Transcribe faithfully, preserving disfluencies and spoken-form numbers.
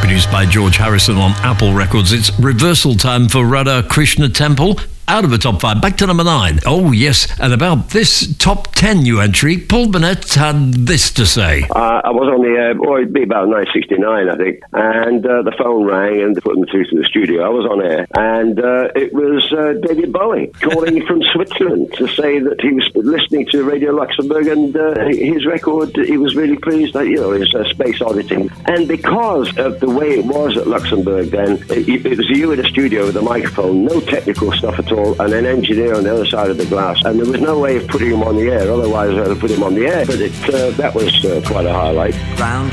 produced by George Harrison on Apple Records. It's reversal time for Radha Krishna Temple. Out of the top five, back to number nine. Oh, yes, and about this top ten new entry, Paul Burnett had this to say. Uh, I was on the air, or it'd be about nine sixty-nine, I think, and uh, the phone rang and they put me through to the studio. I was on air, and uh, it was uh, David Bowie calling from Switzerland to say that he was listening to Radio Luxembourg and uh, his record, he was really pleased that, you know, his uh, space auditing. And because of the way it was at Luxembourg then, it, it was you in a studio with a microphone, no technical stuff at all, and an engineer on the other side of the glass, and there was no way of putting him on the air, otherwise I'd have put him on the air, but it, uh, that was uh, quite a highlight. Round